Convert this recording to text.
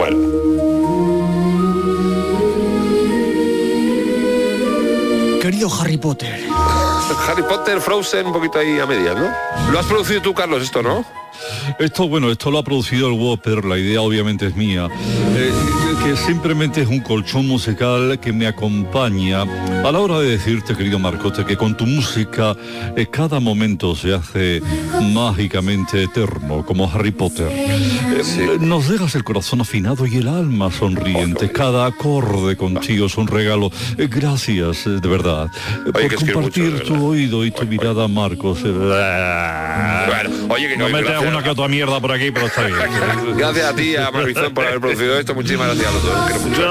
Bueno. Querido Harry Potter. Harry Potter, Frozen, un poquito ahí a medias, ¿no? Lo has producido tú, Carlos, esto, ¿no? Esto lo ha producido el Whopper, la idea obviamente es mía, que simplemente es un colchón musical que me acompaña a la hora de decirte, querido Marcote, que con tu música cada momento se hace mágicamente eterno, como Harry Potter. Nos dejas el corazón afinado y el alma sonriente. Cada acorde contigo es un regalo. Gracias, de verdad, por compartir tu oído y tu mirada, Marcos. Bueno, oye, que no metes una que otra mierda por aquí, pero está bien. Gracias a ti, a Maravizón, por haber producido esto. Muchísimas gracias a los dos.